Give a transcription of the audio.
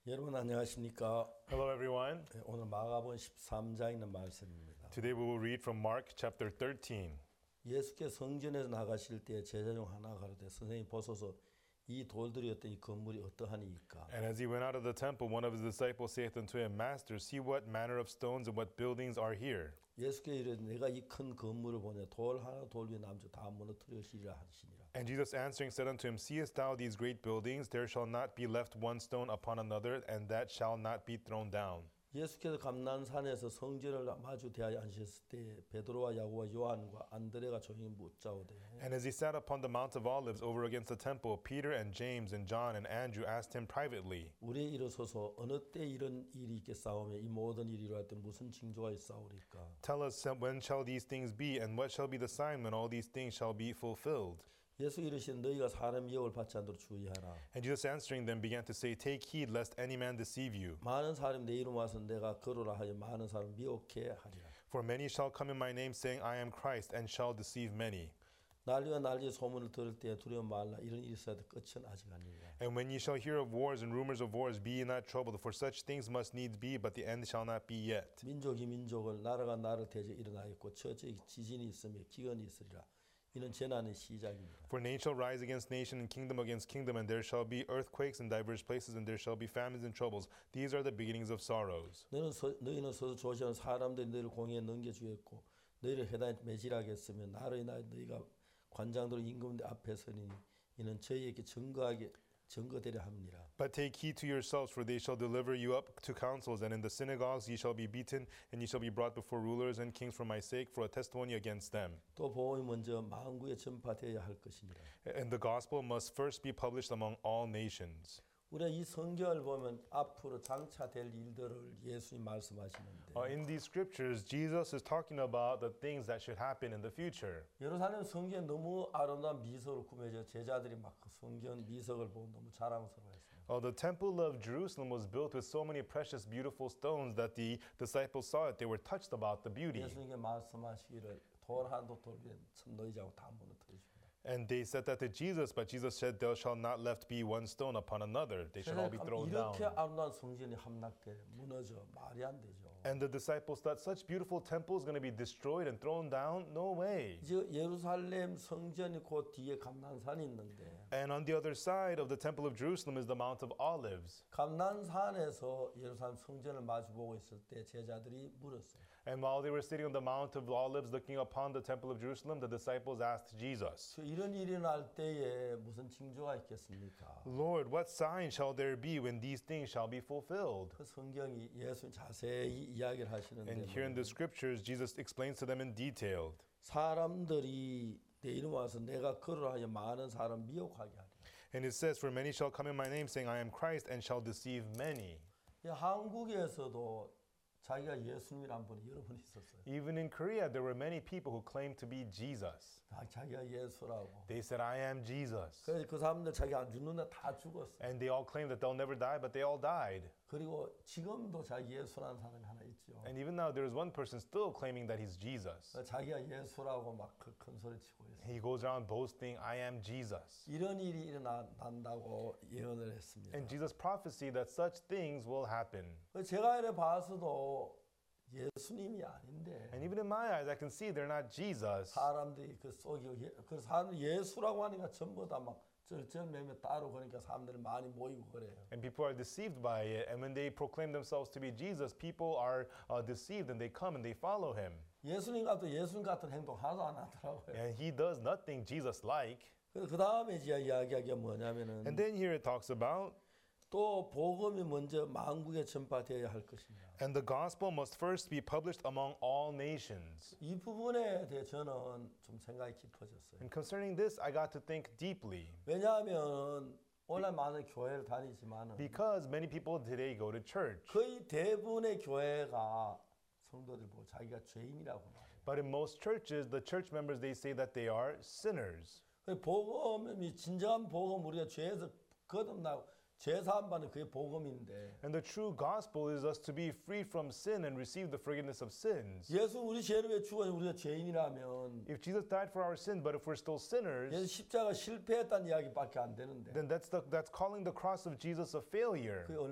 여러분 안녕하십니까? Hello, everyone. 오늘 마가복음 13장에 있는 말씀입니다. Today we will read from Mark chapter 13. 예수께서 성전에서 나가실 때 제자 중 하나가 가로되 선생님 보소서 이 돌들이 어떠니 건물이 어떠하니이까. And as he went out of the temple, one of his disciples saith unto him, Master, see what manner of stones and what buildings are here. 예수께서 이르되 내가 이 큰 건물을 보내 돌 하나 돌 위에 남주 다 무너뜨리시리라 하시니라. And Jesus answering said unto him, Seest thou these great buildings? There shall not be left one stone upon another, and that shall not be thrown down. 예수께서 감난산에서 성전을 마주 대하여 앉으셨을 때 베드로와 야고보와 요한과 안드레가 조용히 묻자오되 And as he sat upon the Mount of Olives over against the temple, Peter and James and John and Andrew asked him privately, 우리의 이르소서 어느 때 이런 일이 있겠사오며 이 모든 일이 이루어질 때 무슨 징조가 있사오리까. Tell us when shall these things be, and what shall be the sign when all these things shall be fulfilled? 예수 이르시되 너희가 사람 미혹을 받지 않도록 주의하라. And Jesus answering them began to say, Take heed lest any man deceive you. 많은 사람이 내 이름 와서 내가 거로라 하여 많은 사람 미혹해 하리라. For many shall come in my name, saying, I am Christ, and shall deceive many. 난리와 난리의 소문을 들을 때 두려움 말라. 이런 일이 있어도 끝은 아직 아니라. And when ye shall hear of wars and rumors of wars, be ye not troubled, for such things must needs be, but the end shall not be yet. 민족이 민족을 나라가 나라를 대적 일어나겠고 처처에 지진이 있으며 기근이 있으리라. 이는 재난의 시작입니다. For nation shall rise against nation, and kingdom against kingdom, and there shall be earthquakes in divers places, and there shall be famines and troubles. These are the beginnings of sorrows. 너희는 서서 조심하면 사람들이 너희를 공에 넘겨주겠고 너희를 해단에 매질하겠으며 나로 인하여 너희가 관장들 임금들 앞에 서니 이는 저희에게 증거되려 함이니라. But take heed to yourselves, for they shall deliver you up to councils, and in the synagogues ye shall be beaten, and ye shall be brought before rulers and kings for my sake, for a testimony against them. 또 복음이 먼저 만국에 전파되어야 할 것이니라. And the gospel must first be published among all nations. 우리가 이 성경을 보면 앞으로 장차될 일들을 예수님 말씀하시는데 In these scriptures, Jesus is talking about the things that should happen in the future. 예루살렘 성경에 너무 아름다운 미석으로 꾸며져 제자들이 막 그 성경 미석을 보고 너무 자랑스러워했습니다. The temple of Jerusalem was built with so many precious, beautiful stones that the disciples saw it. They were touched about the beauty. 예수님께 말씀하시기를 돌 하나도 돌 위에 너희 자고 다 무너뜨리십니다. And they said that to Jesus, but Jesus said, There shall not left be one stone upon another. They shall all be thrown 이렇게 down. 아름다운 성전이 함락돼 무너져 말이 안 되죠. And the disciples thought such beautiful temple is going to be destroyed and thrown down? No way. 이제 예루살렘 성전이 그 뒤에 감난산이 있는데 And on the other side of the temple of Jerusalem is the Mount of Olives. 감난산에서 예루살렘 성전을 마주보고 있을 때 제자들이 물었어요. And while they were sitting on the Mount of Olives looking upon the temple of Jerusalem, the disciples asked Jesus, 이런 일이 날 때에 무슨 징조가 있겠습니까? Lord, what sign shall there be when these things shall be fulfilled? 그 성경이 예수 자세히 이야기를 하시는데 And here in the scriptures, Jesus explains to them in detail. 사람들이 내 이름 와서 내가 거로라 하여 많은 사람 미혹하게 하리라. And it says, For many shall come in my name, saying, I am Christ, and shall deceive many. 한국에서도 자기가 예수님이란 분이 여러 분 있었어요. Even in Korea, there were many people who claimed to be Jesus. 자기가 예수라고. They said, I am Jesus. 그래서 그 사람들 자기 안 죽는데 다 죽었어요. And they all claimed that they'll never die, but they all died. 그리고 지금도 자기 예수라는 사람이 하나 있죠. And even now, there is one person still claiming that he's Jesus. 자기가 예수라고 막 큰 소리 치고 있어요. He goes around boasting, I am Jesus. 이런 일이 일어난다고 예언을 했습니다. And Jesus prophesied that such things will happen. 제가 이래 봐서도 예수님이 아닌데 And even in my eyes, I can see they're not Jesus. 사람들이 그 속이고 그 사람들 예수라고 하니까 전부 다 막 절절매매 따로 그러니까 사람들이 많이 모이고 그래요. And people are deceived by it. And when they proclaim themselves to be Jesus, people are deceived and they come and they follow him. 예수님 같은 행동 하나도 안 하더라고요. And he does nothing Jesus-like. 그 다음에 이야기하기가 뭐냐면은 And then here it talks about, 또 복음이 먼저 만국에 전파되어야 할 것입니다. and the gospel must first be published among all nations. 이 부분에 대해 저는 좀 생각이 깊어졌어요. And concerning this, I got to think deeply. 왜냐하면 오늘 많은 교회를 다니지만은 Because many people today go to church. 거의 대부분의 교회가 성도들 보고 자기가 죄인이라고 말해요. But in most churches, the church members, they say that they are sinners. 복음이 진정한 복음 우리가 죄에서 거듭나고 죄사함 받는 그게 복음인데 And the true gospel is us to be free from sin and receive the forgiveness of sins. 예수 우리 죄를 왜 죽어요? 우리가 죄인이라면 If Jesus died for our sin, but if we're still sinners, 예수 십자가 실패했다는 이야기밖에 안 되는데 then that's calling the cross of Jesus a failure. 그게